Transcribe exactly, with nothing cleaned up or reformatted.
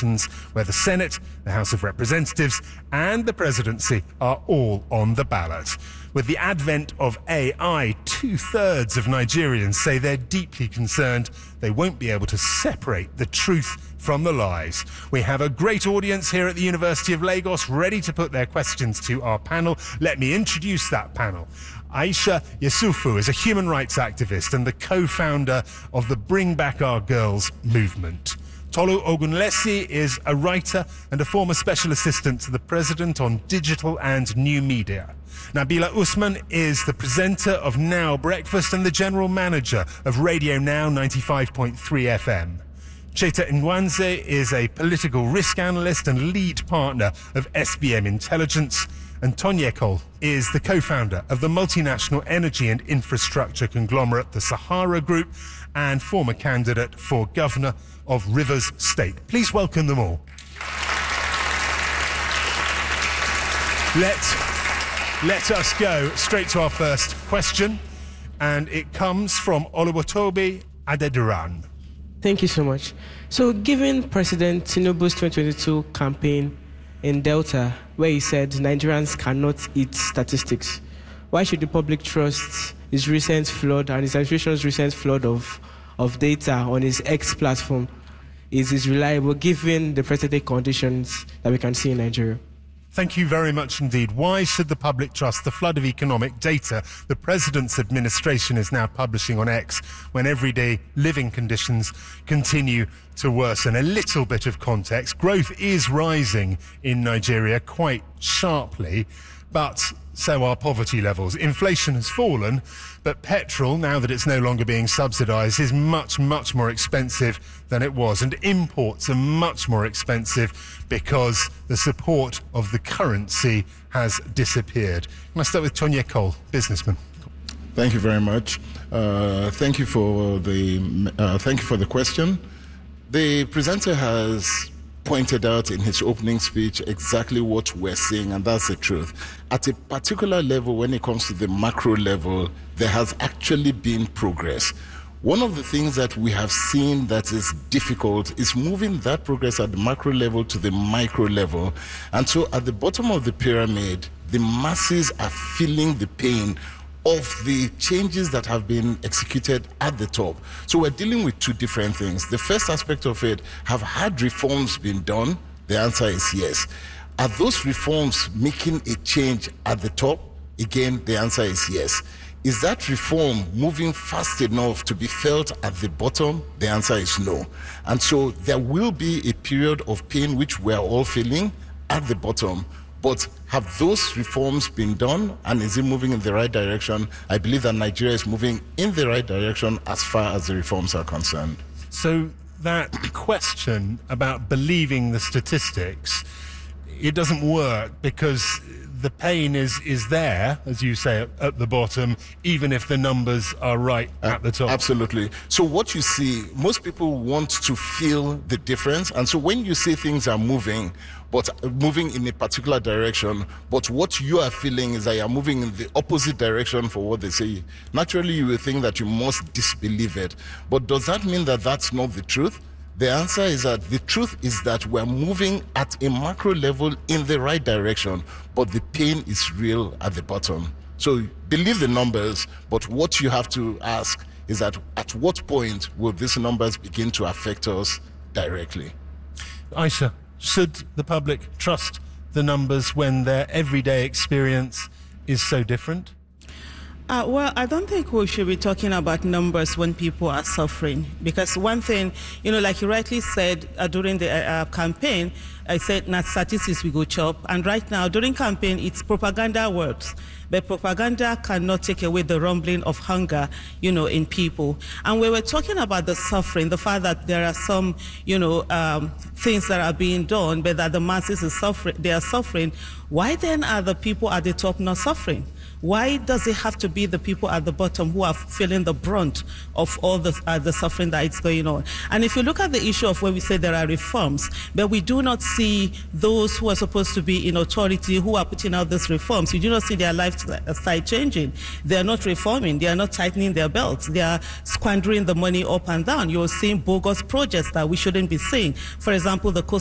elections, where the Senate, the House of Representatives, and the presidency are all on the ballot. With the advent of A I, two-thirds of Nigerians say they're deeply concerned they won't be able to separate the truth from the lies. We have a great audience here at the University of Lagos ready to put their questions to our panel. Let me introduce that panel. Aisha Yesufu is a human rights activist and the co-founder of the Bring Back Our Girls movement. Tolu Ogunlesi is a writer and a former special assistant to the president on digital and new media. Nabila Usman is the presenter of Now Breakfast and the general manager of Radio Now ninety-five point three F M. Cheta Nwanze is a political risk analyst and lead partner of S B M Intelligence. And Tonyekol is the co-founder of the multinational energy and infrastructure conglomerate, the Sahara Group, and former candidate for governor of Rivers State. Please welcome them all. Let, let us go straight to our first question, and it comes from Oluwatobi Adediran. Thank you so much. So, given President Tinubu's twenty twenty-two campaign in Delta, where he said Nigerians cannot eat statistics, why should the public trust his recent flood and his administration's recent flood of, of data on his X platform is, is reliable given the present conditions that we can see in Nigeria? Thank you very much indeed. Why should the public trust the flood of economic data the President's administration is now publishing on X when everyday living conditions continue to worsen? A little bit of context. Growth is rising in Nigeria quite sharply, but so are poverty levels. Inflation has fallen, but petrol, now that it's no longer being subsidised, is much, much more expensive than it was. And imports are much more expensive because the support of the currency has disappeared. Can I start with Tonyekol, businessman? Thank you very much. Uh, thank you for the uh, thank you for the question. The presenter has pointed out in his opening speech exactly what we're seeing, and that's the truth. At a particular level, when it comes to the macro level, there has actually been progress. One of the things that we have seen that is difficult is moving that progress at the macro level to the micro level. And so at the bottom of the pyramid, the masses are feeling the pain of the changes that have been executed at the top. So we're dealing with two different things. The first aspect of it, have had reforms been done? The answer is yes. Are those reforms making a change at the top? Again, the answer is yes. Is that reform moving fast enough to be felt at the bottom? The answer is no. And so there will be a period of pain which we're all feeling at the bottom. But have those reforms been done, and is it moving in the right direction? I believe that Nigeria is moving in the right direction as far as the reforms are concerned. So that question about believing the statistics, it doesn't work because the pain is, is there, as you say, at, at the bottom, even if the numbers are right uh, at the top. Absolutely. So what you see, most people want to feel the difference. And so when you say things are moving, but moving in a particular direction, but what you are feeling is that you are moving in the opposite direction for what they say, naturally you will think that you must disbelieve it. But does that mean that that's not the truth? The answer is that the truth is that we're moving at a macro level in the right direction, but the pain is real at the bottom. So believe the numbers, but what you have to ask is that at what point will these numbers begin to affect us directly? Aisha, should the public trust the numbers when their everyday experience is so different? Uh, well, I don't think we should be talking about numbers when people are suffering, because one thing, you know, like you rightly said uh, during the uh, campaign, I said, not statistics we go chop. And right now, during campaign, it's propaganda words. But propaganda cannot take away the rumbling of hunger, you know, in people. And we were talking about the suffering, the fact that there are some, you know, um, things that are being done, but that the masses is suffering, they are suffering. Why then are the people at the top not suffering? Why does it have to be the people at the bottom who are feeling the brunt of all the, uh, the suffering that is going on? And if you look at the issue of where we say there are reforms, but we do not see those who are supposed to be in authority who are putting out these reforms. You do not see their lifestyle changing. They are not reforming. They are not tightening their belts. They are squandering the money up and down. You're seeing bogus projects that we shouldn't be seeing. For example, the coastal